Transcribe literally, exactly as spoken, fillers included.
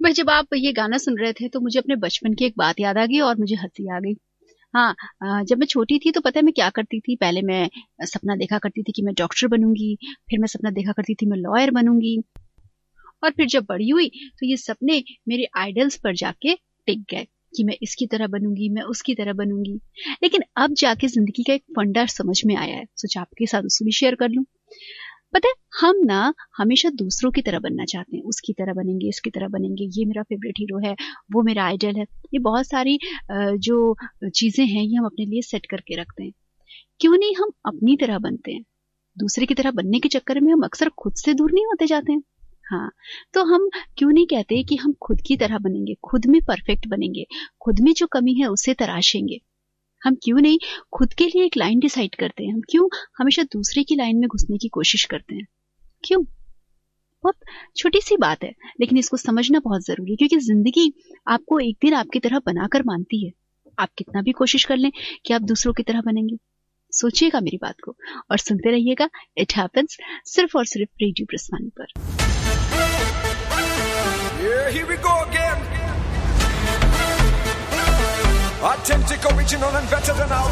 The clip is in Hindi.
भाई जब आप ये गाना सुन रहे थे तो मुझे अपने बचपन की एक बात याद आ गई और मुझे हँसी आ गई। हाँ, अ, जब मैं छोटी थी तो पता है मैं क्या करती थी, पहले मैं सपना देखा करती थी कि मैं डॉक्टर बनूँगी, फिर मैं सपना देखा करती थी मैं लॉयर बनूँगी और फिर जब बड़ी हुई तो ये सपने मेरे आइडल्स पर जाके टिक गए कि मैं इसकी तरह बनूँगी, मैं उसकी तरह बनूँगी। लेकिन अब जाके ज़िंदगी का एक फंडा समझ में आया है, सोचा आपके साथ उसे भी शेयर कर लूँ। पता है हम ना हमेशा दूसरों की तरह बनना चाहते हैं, उसकी तरह बनेंगे, इसकी तरह बनेंगे, ये मेरा फेवरेट हीरो है, वो मेरा आइडल है। ये बहुत सारी अ, जो चीज़ें हैं ये हम अपने लिए सेट करके रखते हैं। क्यों नहीं हम अपनी तरह बनते हैं? दूसरे की तरह बनने के चक्कर में हम अक्सर खुद से दूर नहीं होते जाते हैं? हाँ, तो हम क्यों नहीं कहते कि हम खुद की तरह बनेंगे, खुद में परफेक्ट बनेंगे, खुद में जो कमी है उसे तराशेंगे। हम क्यों नहीं खुद के लिए एक लाइन डिसाइड करते हैं? हम क्यों हमेशा दूसरे की लाइन में घुसने की कोशिश करते हैं? क्यों? बहुत छोटी सी बात है, लेकिन इसको समझना बहुत जरूरी है क्योंकि जिंदगी आपको एक दिन आपकी तरह बनाकर मानती है। आप कितना भी कोशिश कर लें कि आप दूसरों की तरह बनेंगे। सोचिएगा मेरी बात को और सुनते रहिएगा इट हैपेंस सिर्फ और सिर्फ रेडियो प्रस्थानी पर। Yeah, here we go again. Authentic, original and better than all.